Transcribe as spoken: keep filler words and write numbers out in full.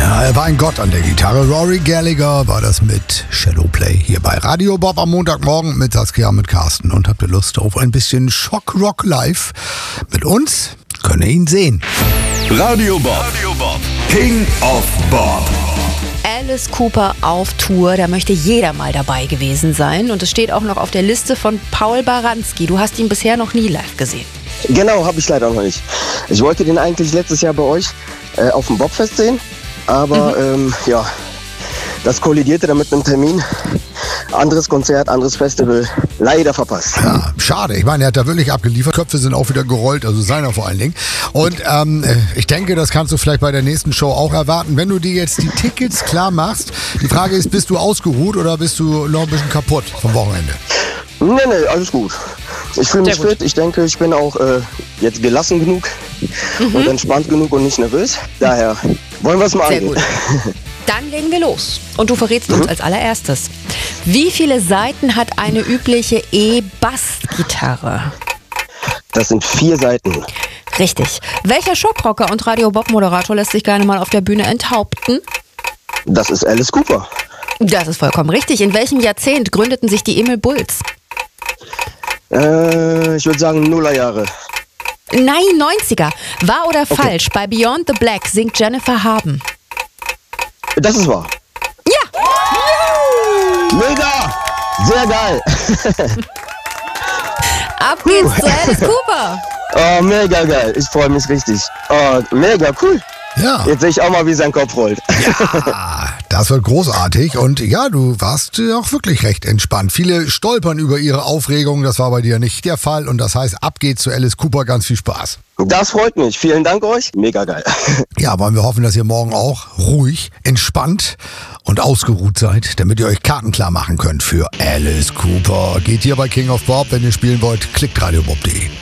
Ja, er war ein Gott an der Gitarre. Rory Gallagher war das mit Shadowplay hier bei Radio Bob am Montagmorgen mit Saskia, mit Carsten. Und habt ihr Lust auf ein bisschen Schockrock live mit uns? Könnt ihr ihn sehen. Radio Bob, Radio Bob. King of Bob. Alice Cooper auf Tour, da möchte jeder mal dabei gewesen sein. Und es steht auch noch auf der Liste von Paul Baranski. Du hast ihn bisher noch nie live gesehen. Genau, habe ich leider noch nicht. Ich wollte den eigentlich letztes Jahr bei euch äh, auf dem Bobfest sehen, aber mhm. ähm, ja, das kollidierte dann mit einem Termin. Anderes Konzert, anderes Festival, leider verpasst. Ja, schade. Ich meine, er hat da wirklich abgeliefert. Köpfe sind auch wieder gerollt, also seiner vor allen Dingen. Und ähm, ich denke, das kannst du vielleicht bei der nächsten Show auch erwarten. Wenn du dir jetzt die Tickets klar machst, die Frage ist, bist du ausgeruht oder bist du noch ein bisschen kaputt vom Wochenende? Nee, nee, alles gut. Ich fühle mich fit. Ich denke, ich bin auch äh, jetzt gelassen genug mhm. und entspannt genug und nicht nervös. Daher wollen wir es mal Sehr angehen. gut. Dann legen wir los. Und du verrätst uns mhm. als allererstes. Wie viele Saiten hat eine übliche E-Bass-Gitarre? Das sind vier Seiten. Richtig. Welcher Schockrocker und Radio-Bob-Moderator lässt sich gerne mal auf der Bühne enthaupten? Das ist Alice Cooper. Das ist vollkommen richtig. In welchem Jahrzehnt gründeten sich die Emil Bulls? Äh, ich würde sagen Nullerjahre. Nein, neunziger. Wahr oder Okay. falsch? Bei Beyond the Black singt Jennifer Haben. Das ist wahr. Ja! Mega! Sehr geil! Ab geht's zu Alice Cooper. Oh, mega geil. Ich freue mich richtig. Oh, mega cool. Ja. Jetzt sehe ich auch mal, wie sein Kopf rollt. Ja, das wird großartig. Und ja, du warst äh, auch wirklich recht entspannt. Viele stolpern über ihre Aufregung. Das war bei dir nicht der Fall. Und das heißt, ab geht's zu Alice Cooper. Ganz viel Spaß. Das freut mich. Vielen Dank euch. Mega geil. Ja, wollen wir hoffen, dass ihr morgen auch ruhig, entspannt und ausgeruht seid, damit ihr euch Karten klar machen könnt für Alice Cooper. Geht hier bei King of Bob. Wenn ihr spielen wollt, klickt radiobob punkt de.